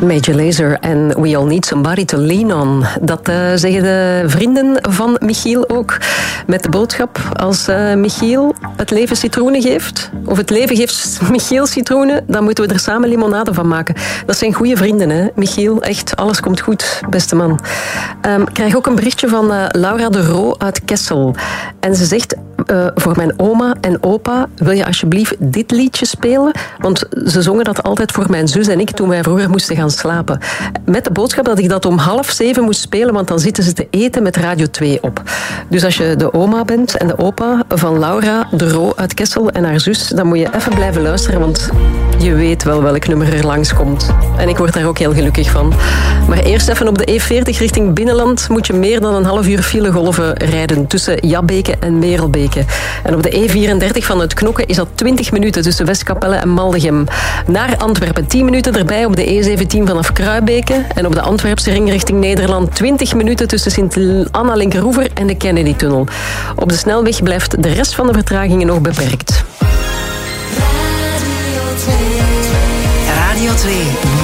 Major Lazer en We All Need Somebody to Lean On. Dat zeggen de vrienden van Michiel ook. Met de boodschap, als Michiel het leven citroenen geeft, of het leven geeft Michiel citroenen, dan moeten we er samen limonade van maken. Dat zijn goede vrienden, hè, Michiel. Echt, alles komt goed, beste man. Ik krijg ook een berichtje van Laura de Roo uit Kessel. En ze zegt, voor mijn oma en opa, wil je alsjeblieft dit liedje spelen? Want ze zongen dat altijd voor mijn zus en ik toen wij vroeger moesten gaan slapen. Met de boodschap dat ik dat om 6:30 moest spelen, want dan zitten ze te eten met Radio 2 op. Dus als je de oma bent en de opa van Laura de Roo uit Kessel en haar zus, dan moet je even blijven luisteren, want je weet wel welk nummer er langskomt. En ik word daar ook heel gelukkig van. Maar eerst even op de E40 richting Binnenland moet je meer dan een half uur filegolven rijden tussen Jabbeke en Merelbeke. En op de E34 vanuit Knokke is dat 20 minuten tussen Westkapelle en Maldegem. Naar Antwerpen 10 minuten erbij op de E17 vanaf Kruibeke. En op de Antwerpse ring richting Nederland 20 minuten tussen Sint-Anna-Linkeroever en de Kennedy-tunnel. Op de snelweg blijft de rest van de vertragingen nog beperkt. Radio 2.